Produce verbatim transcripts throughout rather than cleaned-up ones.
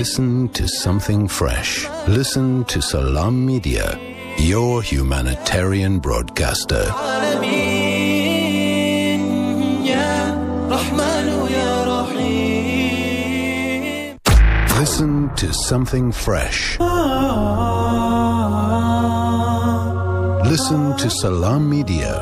Listen to something fresh. Listen to Salam Media, your humanitarian broadcaster. Listen to something fresh. Listen to Salam Media.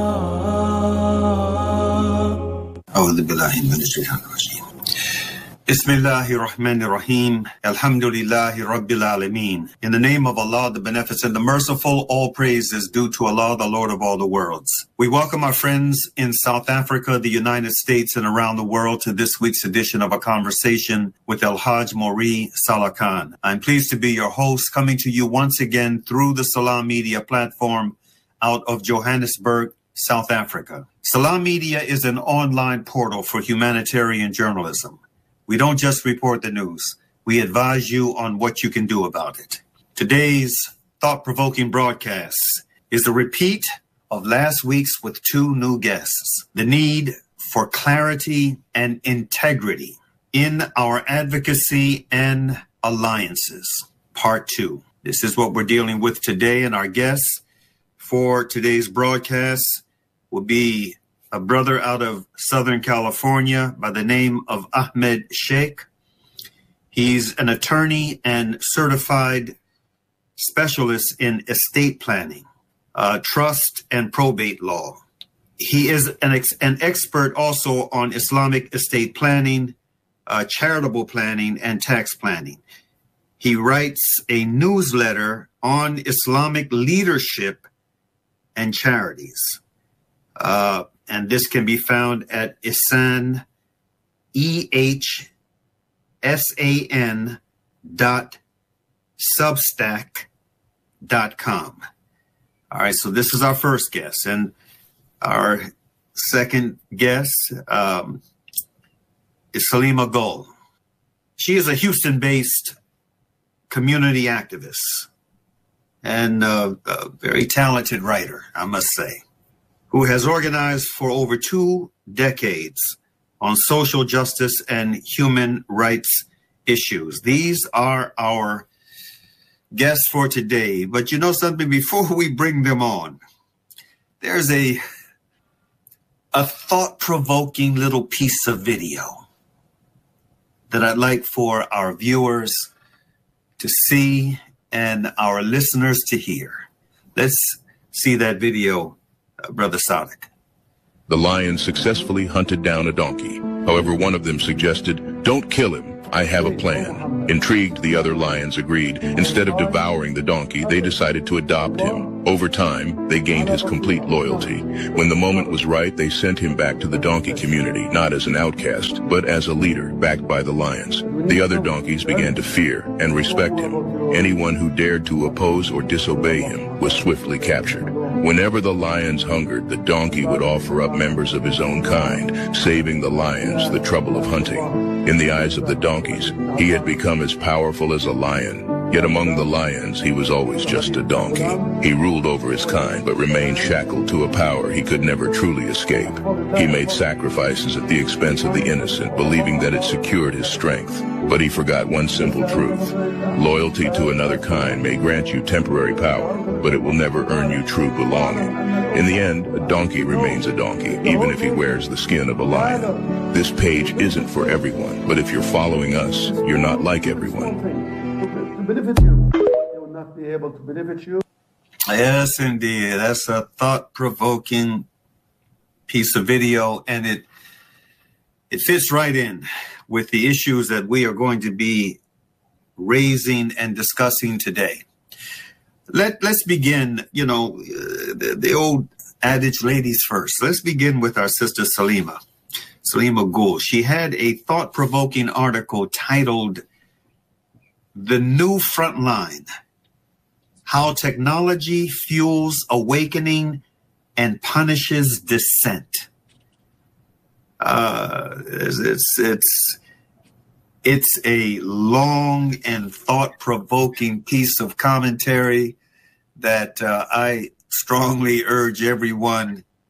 أعوذ بالله من الشيطان الرجيم. بسم الله الرحمن الرحيم. Alhamdulillahi Rabbil Alameen. In the name of Allah, the Beneficent, the Merciful, all praise is due to Allah, the Lord of all the worlds. We welcome our friends in South Africa, the United States, and around the world to this week's edition of A Conversation with El-Hajj Maury Salah Khan. I'm pleased to be your host, coming to you once again through the Salam Media platform out of Johannesburg, South Africa. Salam Media is an online portal for humanitarian journalism. We don't just report the news. We advise you on what you can do about it. Today's thought-provoking broadcast is a repeat of last week's with two new guests. The need for clarity and integrity in our advocacy and alliances, part two. This is what we're dealing with today, and our guests for today's broadcast will be a brother out of Southern California by the name of Ahmed Sheikh. He's an attorney and certified specialist in estate planning, uh, trust and probate law. He is an, ex- an expert also on Islamic estate planning, uh, charitable planning, and tax planning. He writes a newsletter on Islamic leadership and charities. Uh, and this can be found at Ehsan, E H S A N dot substack dot com. All right, so this is our first guest. And our second guest um, is Salima Gul. She is a Houston-based community activist and uh, a very talented writer, I must say, who has organized for over two decades on social justice and human rights issues. These are our guests for today. But you know something, before we bring them on, there's a, a thought-provoking little piece of video that I'd like for our viewers to see and our listeners to hear. Let's see that video. Brother Sadiq. The lions successfully hunted down a donkey. However, one of them suggested, "Don't kill him. I have a plan." Intrigued, the other lions agreed. Instead of devouring the donkey, they decided to adopt him. Over time, they gained his complete loyalty. When the moment was right, they sent him back to the donkey community, not as an outcast, but as a leader backed by the lions. The other donkeys began to fear and respect him. Anyone who dared to oppose or disobey him was swiftly captured. Whenever the lions hungered, the donkey would offer up members of his own kind, saving the lions the trouble of hunting. In the eyes of the donkeys, he had become as powerful as a lion. Yet among the lions, he was always just a donkey. He ruled over his kind, but remained shackled to a power he could never truly escape. He made sacrifices at the expense of the innocent, believing that it secured his strength. But he forgot one simple truth. Loyalty to another kind may grant you temporary power, but it will never earn you true belonging. In the end, a donkey remains a donkey, even if he wears the skin of a lion. This page isn't for everyone, but if you're following us, you're not like everyone. Benefit you. They will not be able to benefit you. Yes, indeed. That's a thought-provoking piece of video, and it it fits right in with the issues that we are going to be raising and discussing today. Let, let's begin, you know, the, the old adage, ladies first. Let's begin with our sister Salima, Salima Gul. She had a thought-provoking article titled "The New Frontline: How Technology Fuels Awakening and Punishes Dissent." Uh, it's, it's, it's, it's a long and thought-provoking piece of commentary that uh, I strongly urge everyone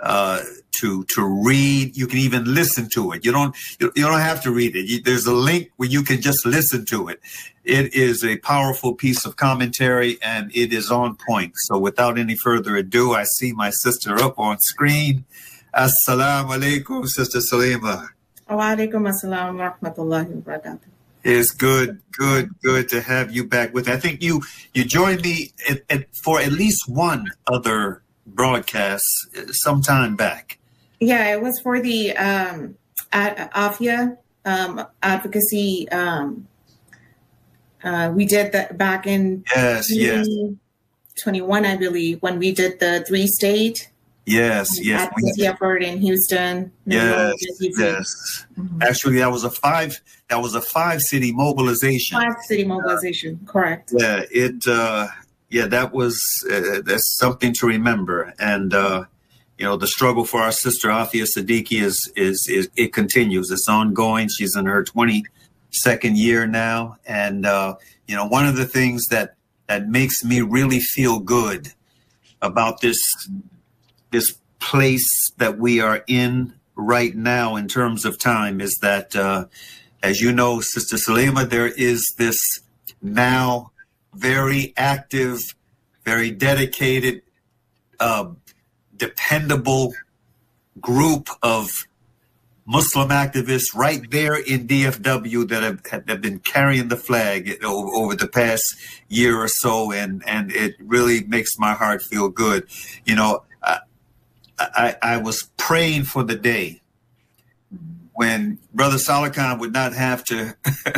uh, to to read. You can even listen to it. You don't you, you don't have to read it. You, there's a link where you can just listen to it. It is a powerful piece of commentary, and it is on point. So without any further ado, I see my sister up on screen. Assalamu alaikum, Sister Salima. Wa alaikum assalam wa rahmatullahi wa barakatuh. It's good, good, good to have you back with. I think you you joined me at, at, for at least one other broadcast some time back. Yeah, it was for the um, Ad- Afia um, advocacy. Um, uh, we did that back in yes, yes. twenty twenty-one, I believe, when we did the three state. Yes, yes. Advocacy effort in Houston. Yes, yes. Mm-hmm. Actually, that was a five. That was a five city mobilization. Five city mobilization, uh, correct? Yeah, it. Uh, yeah, that was uh, that's something to remember. And uh, you know, the struggle for our sister Afia Siddiqui is, is is it continues. It's ongoing. She's in her twenty-second year now, and uh, you know, one of the things that that makes me really feel good about this. this place that we are in right now in terms of time is that, uh, as you know, Sister Salima, there is this now very active, very dedicated, uh, dependable group of Muslim activists right there in D F W that have, have been carrying the flag over, over the past year or so. And, and it really makes my heart feel good. You know, I, I, I was praying for the day when Brother Salakan would not have to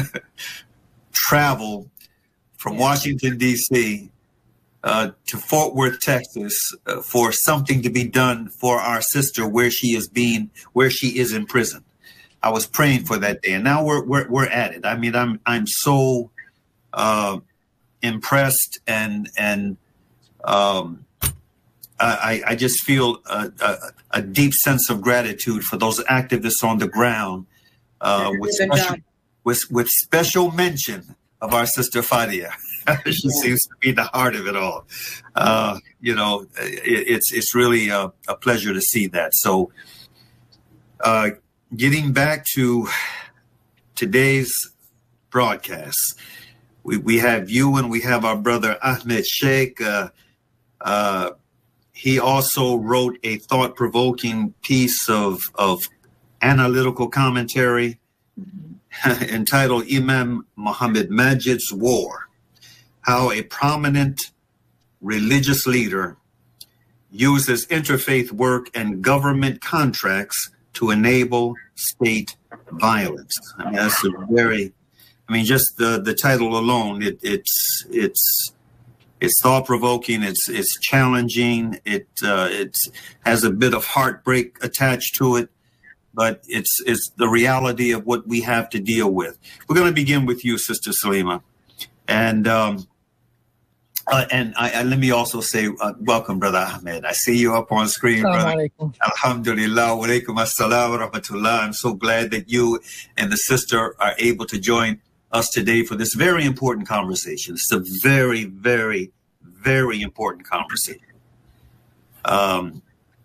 travel from Washington, D C uh, to Fort Worth, Texas, uh, for something to be done for our sister where she is being, where she is in prison. I was praying for that day, and now we're we're, we're at it. I mean, I'm I'm so uh, impressed and and. Um, I, I just feel a, a, a deep sense of gratitude for those activists on the ground, uh, with, special, with with special mention of our sister Fadia. She yeah. seems to be the heart of it all. Uh, you know, it, it's it's really a, a pleasure to see that. So, uh, getting back to today's broadcast, we, we have you and we have our brother Ahmed Sheikh. Uh, uh, He also wrote a thought-provoking piece of, of analytical commentary mm-hmm. entitled Imam Muhammad Majid's War, How a Prominent Religious Leader Uses Interfaith Work and Government Contracts to Enable State Violence. I mean, that's a very, I mean, just the, the title alone, it, it's, it's, It's thought-provoking. It's it's challenging. It uh, it has a bit of heartbreak attached to it, but it's it's the reality of what we have to deal with. We're going to begin with you, Sister Salima, and um, uh, and I, and let me also say uh, welcome, Brother Ahmed. I see you up on screen, brother. Alhamdulillah, wa alaikum assalam wa rahmatullah. I'm so glad that you and the sister are able to join us today for this very important conversation. It's a very, very, very important conversation. Um,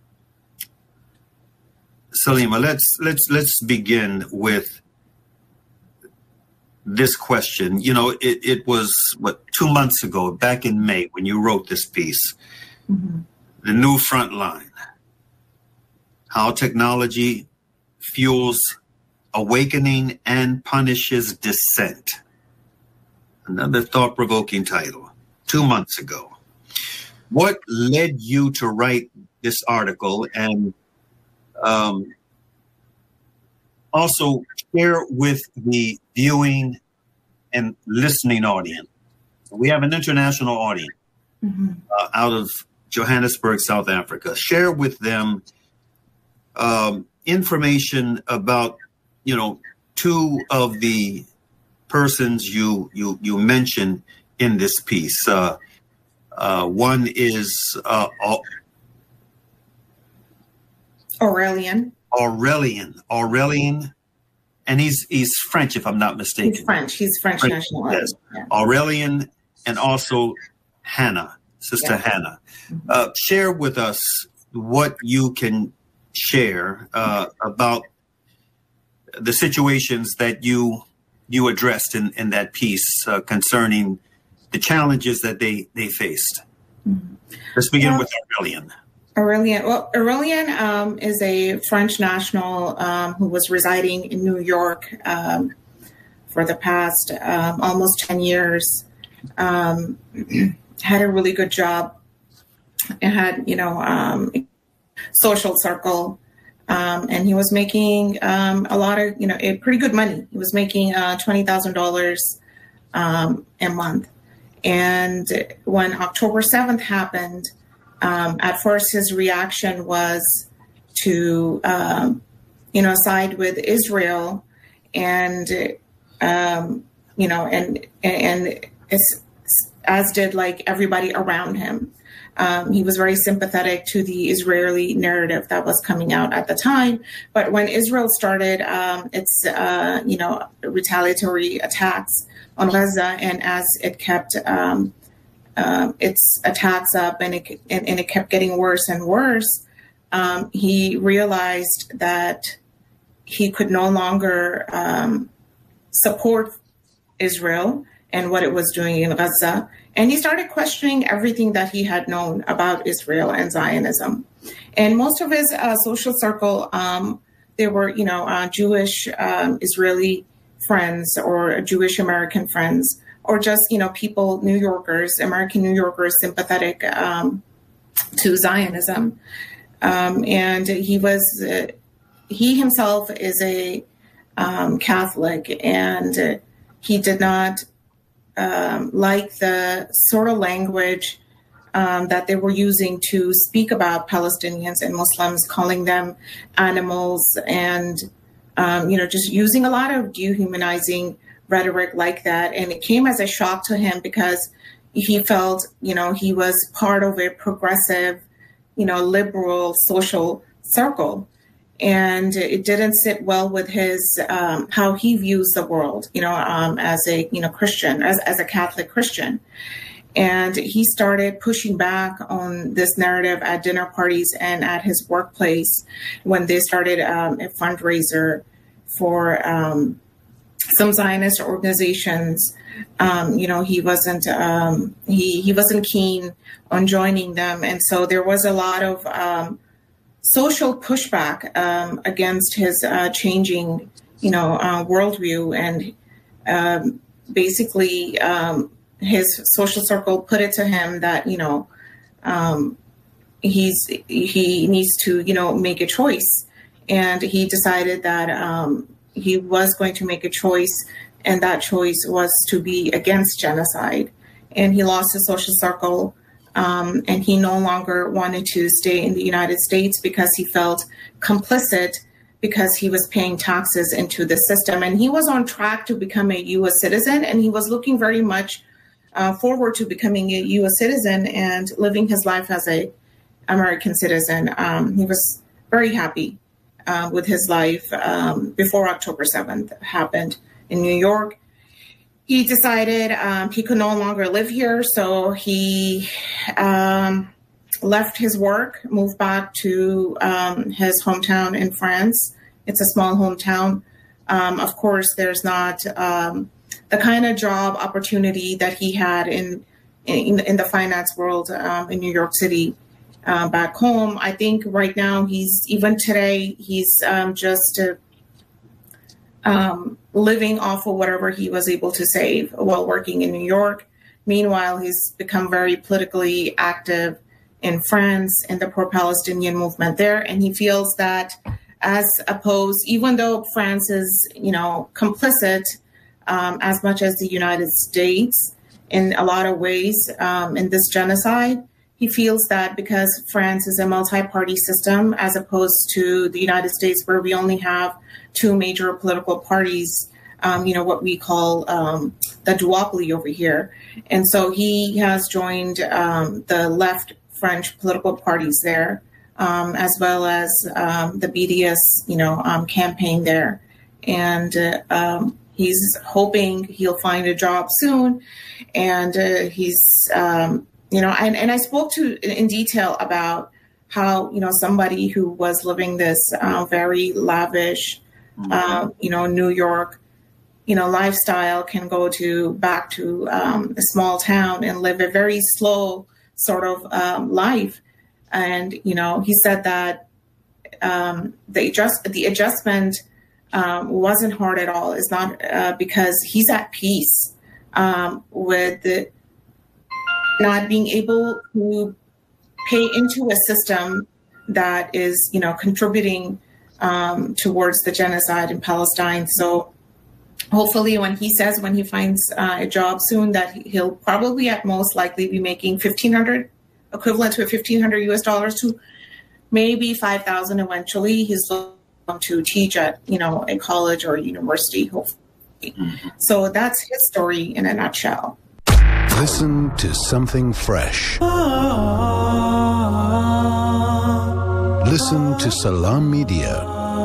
Salima, let's let's let's begin with this question. You know, it, it was what two months ago, back in May, when you wrote this piece, mm-hmm. The New Front Line, how technology fuels awakening and punishes dissent. Another thought-provoking title, two months ago. What led you to write this article, and um, also share with the viewing and listening audience? We have an international audience mm-hmm. uh, out of Johannesburg, South Africa. Share with them um, information about, you know, two of the persons you you you mentioned in this piece. Uh, uh, one is uh, Aurelian. Aurelian. Aurelian, and he's he's French, if I'm not mistaken. He's French. He's French, French national. Yes. Yeah. Aurelian, and also Hannah, Sister yeah. Hannah. Mm-hmm. Uh, share with us what you can share uh, about the situations that you you addressed in, in that piece uh, concerning the challenges that they, they faced. Mm-hmm. Let's begin well, with Aurélien. Aurélien, well, Aurélien um, is a French national um, who was residing in New York um, for the past um, almost ten years. Um, had a really good job. It had, you know, um, social circle. Um, and he was making um, a lot of, you know, a pretty good money. He was making uh, twenty thousand dollars um, a month. And when October seventh happened, um, at first his reaction was to, um, you know, side with Israel and, um, you know, and, and it's, as did like everybody around him. Um, he was very sympathetic to the Israeli narrative that was coming out at the time. But when Israel started um, its, uh, you know, retaliatory attacks on Gaza, and as it kept um, uh, its attacks up and it, and, and it kept getting worse and worse, um, he realized that he could no longer um, support Israel and what it was doing in Gaza. And he started questioning everything that he had known about Israel and Zionism. And most of his uh, social circle, um, they were, you know, uh, Jewish um, Israeli friends or Jewish American friends, or just, you know, people, New Yorkers, American New Yorkers sympathetic um, to Zionism. Um, and he was, uh, he himself is a um, Catholic, and uh, he did not Um, like the sort of language um, that they were using to speak about Palestinians and Muslims, calling them animals and, um, you know, just using a lot of dehumanizing rhetoric like that. And it came as a shock to him because he felt, you know, he was part of a progressive, you know, liberal social circle. And it didn't sit well with his, um, how he views the world, you know, um, as a, you know, Christian, as, as a Catholic Christian. And he started pushing back on this narrative at dinner parties and at his workplace when they started um, a fundraiser for um, some Zionist organizations. Um, you know, he wasn't, um, he, he wasn't keen on joining them. And so there was a lot of, um, social pushback um, against his uh, changing, you know, uh, worldview, and um, basically um, his social circle put it to him that, you know, um, he's he needs to, you know, make a choice, and he decided that um, he was going to make a choice, and that choice was to be against genocide, and he lost his social circle. Um, and he no longer wanted to stay in the United States because he felt complicit because he was paying taxes into the system. And he was on track to become a U S citizen, and he was looking very much uh, forward to becoming a U S citizen and living his life as a American citizen. Um, he was very happy uh, with his life um, before October seventh happened in New York. He decided um, he could no longer live here, so he um, left his work, moved back to um, his hometown in France. It's a small hometown. Um, of course, there's not um, the kind of job opportunity that he had in in, in the finance world um, in New York City uh, back home. I think right now he's, even today, he's um, just uh, um, living off of whatever he was able to save while working in New York. Meanwhile, he's become very politically active in France in the pro-Palestinian movement there. And he feels that as opposed, even though France is, you know, complicit um, as much as the United States in a lot of ways um, in this genocide, he feels that because France is a multi-party system as opposed to the United States, where we only have two major political parties, um, you know, what we call um, the duopoly over here. And so he has joined um, the left French political parties there, um, as well as um, the B D S, you know, um, campaign there. And uh, um, he's hoping he'll find a job soon. And uh, he's, um, you know, and, and I spoke to in detail about how, you know, somebody who was living this uh, very lavish, mm-hmm. uh, you know, New York, you know, lifestyle can go to back to um, a small town and live a very slow sort of um, life. And, you know, he said that um, the adjust the adjustment um, wasn't hard at all. It's not uh, because he's at peace um, with the, not being able to pay into a system that is, you know, contributing um, towards the genocide in Palestine. So hopefully when he says when he finds uh, a job soon that he'll probably at most likely be making fifteen hundred, equivalent to a fifteen hundred U S dollars to maybe five thousand eventually. He's looking to teach at, you know, a college or university, hopefully. Mm-hmm. So that's his story in a nutshell. Listen to something fresh. Listen to Salam Media.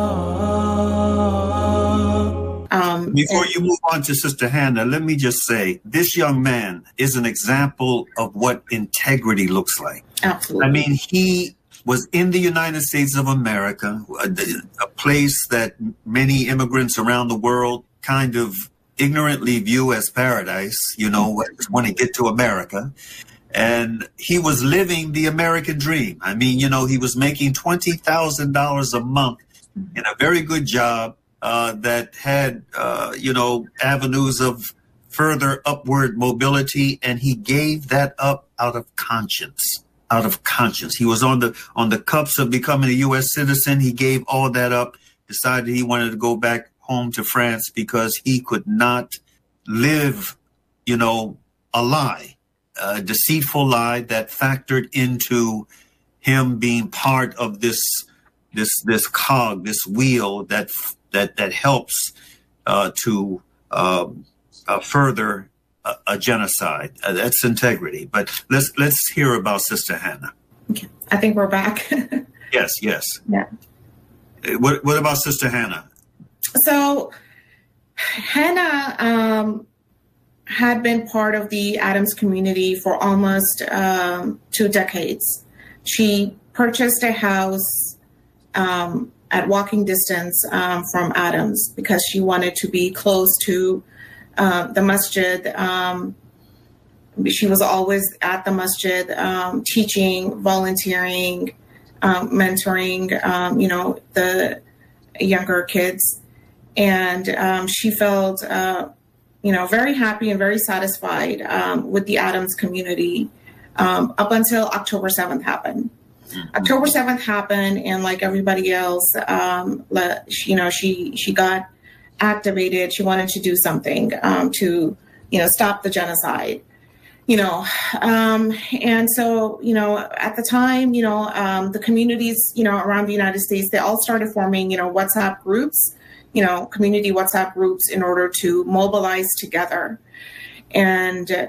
Um, Before you move on to Sister Hannah, let me just say, this young man is an example of what integrity looks like. Absolutely. I mean, he was in the United States of America, a, a place that many immigrants around the world kind of ignorantly view as paradise, you know, when they get to America. And he was living the American dream. I mean, you know, he was making twenty thousand dollars a month in a very good job uh, that had, uh, you know, avenues of further upward mobility. And he gave that up out of conscience, out of conscience. He was on the on the cups of becoming a U S citizen. He gave all that up, decided he wanted to go back home to France because he could not live, you know, a lie, a deceitful lie that factored into him being part of this this this cog, this wheel that that that helps uh, to um, uh, further a, a genocide. Uh, that's integrity. But let's let's hear about Sister Hannah. Okay. I think we're back. Yes, yes. Yeah. What what about Sister Hannah? So Hannah um, had been part of the Adams community for almost um, two decades. She purchased a house um, at walking distance um, from Adams because she wanted to be close to uh, the masjid. Um, she was always at the masjid, um, teaching, volunteering, um, mentoring, um, you know, the younger kids. And um, she felt, uh, you know, very happy and very satisfied um, with the Adams community um, up until October seventh happened. Mm-hmm. October seventh happened, and like everybody else, um, you know, she she got activated. She wanted to do something um, to, you know, stop the genocide. You know, um, and so, you know, at the time, you know, um, the communities, you know, around the United States, they all started forming, you know, WhatsApp groups, you know, community WhatsApp groups in order to mobilize together. And, uh,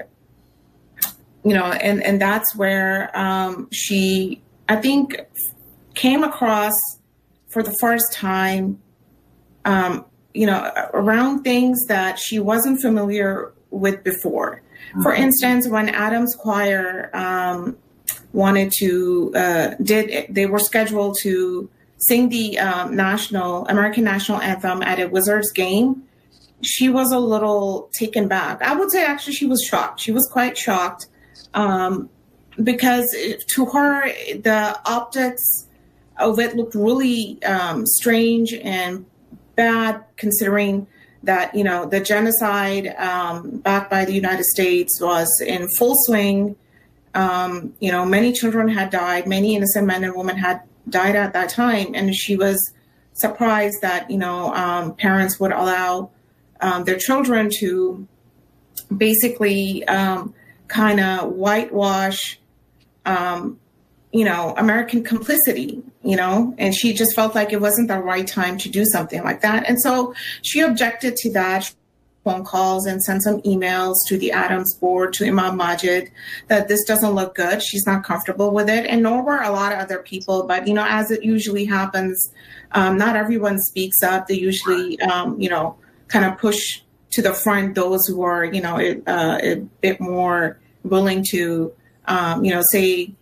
you know, and, and that's where um, she, I think, came across for the first time, um, you know, around things that she wasn't familiar with before. Mm-hmm. For instance, when Adams Choir um, wanted to, uh, did, they were scheduled to sing the um, national, American national anthem at a Wizards game, she was a little taken back. I would say actually she was shocked. She was quite shocked um, because to her, the optics of it looked really um, strange and bad, considering that, you know, the genocide um, backed by the United States was in full swing. Um, you know, many children had died, many innocent men and women had died at that time, and she was surprised that, you know, um, parents would allow um, their children to basically um, kind of whitewash, um, you know, American complicity, you know, and she just felt like it wasn't the right time to do something like that. And so she objected to that, phone calls and sent some emails to the Adams board, to Imam Majid, that this doesn't look good. She's not comfortable with it. And nor were a lot of other people. But, you know, as it usually happens, um, not everyone speaks up. They usually, um, you know, kind of push to the front those who are, you know, uh, a bit more willing to, um, you know, say,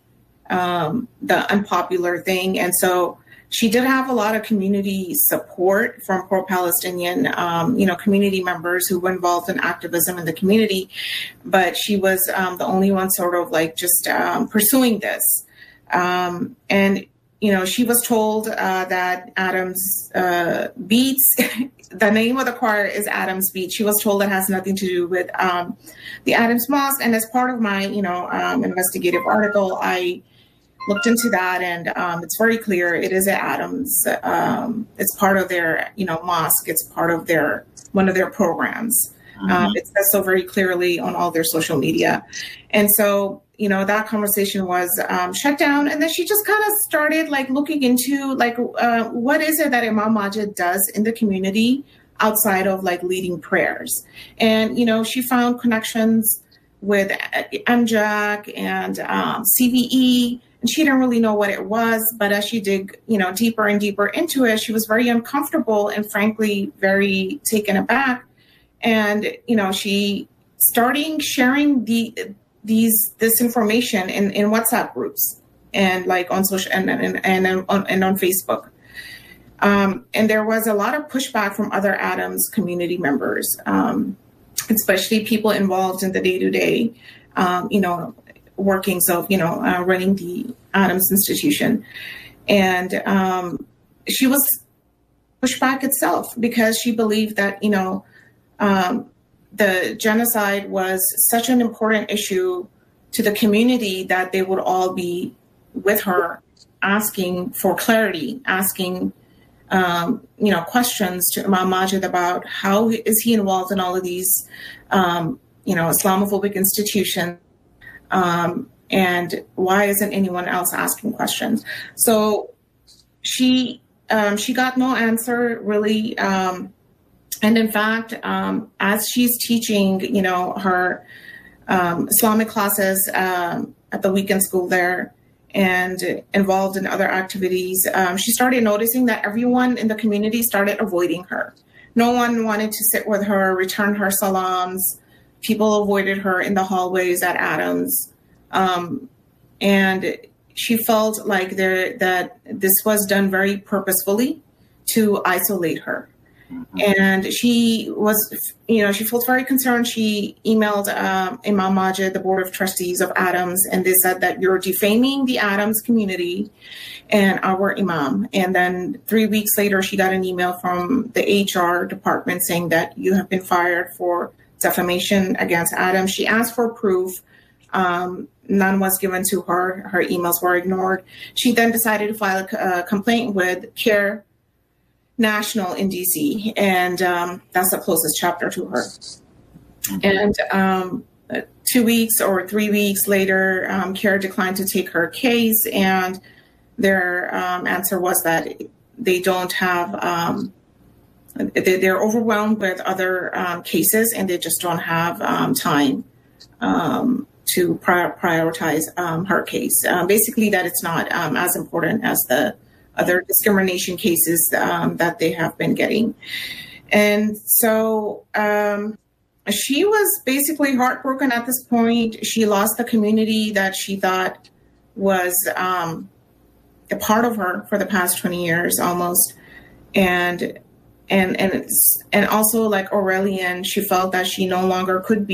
um, the unpopular thing. And so she did have a lot of community support from pro-Palestinian, um, you know, community members who were involved in activism in the community. But she was um, the only one sort of like just um, pursuing this. Um, and, you know, she was told uh, that Adams uh, Beats, the name of the choir is Adams Beats. She was told it has nothing to do with um, the Adams Mosque. And as part of my, you know, um, investigative article, I looked into that, and um, it's very clear it is at Adams. Um, it's part of their, you know, mosque. It's part of their one of their programs. Mm-hmm. Um, it says so very clearly on all their social media. And so, you know, that conversation was um, shut down. And then she just kind of started like looking into like, uh, what is it that Imam Majid does in the community outside of like leading prayers? And, you know, she found connections with M J A C and um, C V E. And she didn't really know what it was, but as she dig, you know, deeper and deeper into it, she was very uncomfortable and frankly, very taken aback. And, you know, she starting sharing the these this information in, in WhatsApp groups and like on social and and and, and on and on Facebook. Um, and there was a lot of pushback from other Adams community members, um, especially people involved in the day to day, you know, workings of, you know, uh, running the Adams Institution. And um, she was pushed back itself because she believed that, you know, um, the genocide was such an important issue to the community that they would all be with her asking for clarity, asking, um, you know, questions to Imam Majid about how is he involved in all of these, um, you know, Islamophobic institutions. Um, and why isn't anyone else asking questions? So she um, she got no answer really. Um, and in fact, um, as she's teaching, you know, her um, Islamic classes um, at the weekend school there and involved in other activities, um, she started noticing that everyone in the community started avoiding her. No one wanted to sit with her, return her salams. People avoided her in the hallways at Adams. Um, and she felt like there that this was done very purposefully to isolate her. Mm-hmm. And she was, you know, she felt very concerned. She emailed um, Imam Majid, the Board of Trustees of Adams, and they said that you're defaming the Adams community and our Imam. And then three weeks later, she got an email from the H R department saying that you have been fired for defamation against Adams. She asked for proof. Um, none was given to her. Her emails were ignored. She then decided to file a, a complaint with CARE National in D C, and um, that's the closest chapter to her. Mm-hmm. And um, two weeks or three weeks later, um, CARE declined to take her case, and their um, answer was that they don't have, um, they, they're overwhelmed with other um, cases, and they just don't have um, time um, to pri- prioritize um, her case. Um, basically, that it's not um, as important as the other discrimination cases um, that they have been getting. And so um, she was basically heartbroken at this point. She lost the community that she thought was um, a part of her for the past twenty years almost. And and and it's, and also like Aurelian, she felt that she no longer could be